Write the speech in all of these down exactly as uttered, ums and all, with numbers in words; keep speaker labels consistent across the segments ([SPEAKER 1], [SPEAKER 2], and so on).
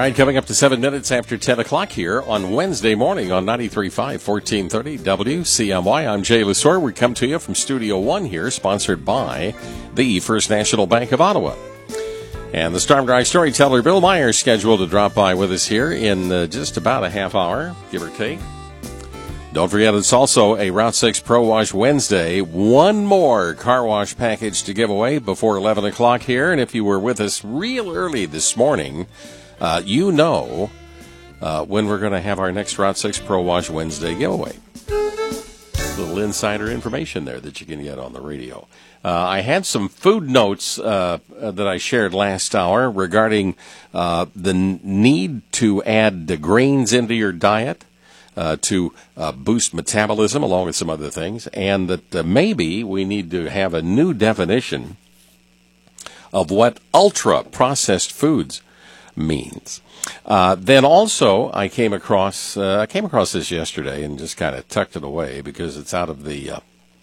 [SPEAKER 1] right, coming up to seven minutes after ten o'clock here on Wednesday morning on ninety-three point five, fourteen thirty W C M Y. I'm Jay Lesor. We come to you from Studio One here, sponsored by the First National Bank of Ottawa. And the Storm Drive storyteller Bill Meyer is scheduled to drop by with us here in uh, just about a half hour, give or take. Don't forget, it's also a Route six Pro Wash Wednesday. One more car wash package to give away before eleven o'clock here. And if you were with us real early this morning, uh, you know uh, when we're going to have our next Route six Pro Wash Wednesday giveaway. A little insider information there that you can get on the radio. Uh, I had some food notes uh, that I shared last hour regarding uh, the n- need to add the grains into your diet. Uh, to uh, boost metabolism, along with some other things, and that uh, maybe we need to have a new definition of what ultra-processed foods means. Uh, then also, I came across uh, I came across this yesterday and just kind of tucked it away because it's out of the uh,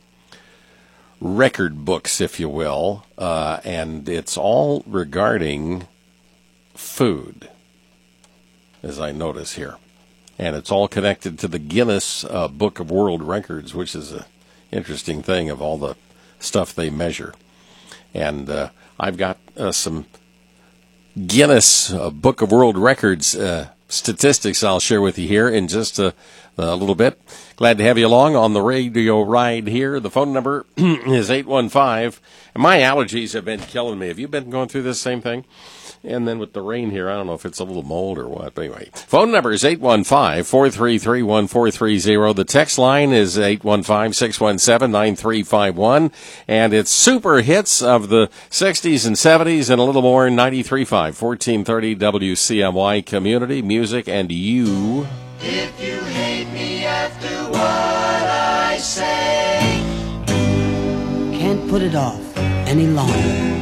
[SPEAKER 1] record books, if you will, uh, and it's all regarding food, as I notice here. And it's all connected to the Guinness uh, Book of World Records, which is an interesting thing of all the stuff they measure. And uh, I've got uh, some Guinness uh, Book of World Records uh, statistics I'll share with you here in just a, a little bit. Glad to have you along on the radio ride here. The phone number is eight one five. And my allergies have been killing me. Have you been going through this same thing? And then with the rain here, I don't know if it's a little mold or what. But anyway, phone number is eight one five, four three three, one four three zero. The text line is eight one five, six one seven, nine three five one. And it's super hits of the sixties and seventies and a little more in ninety-three point five, fourteen thirty W C M Y Community, Music, and You.
[SPEAKER 2] If you hate me after what I say,
[SPEAKER 3] can't put it off any longer.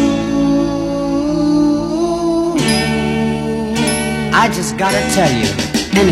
[SPEAKER 3] I just gotta tell you.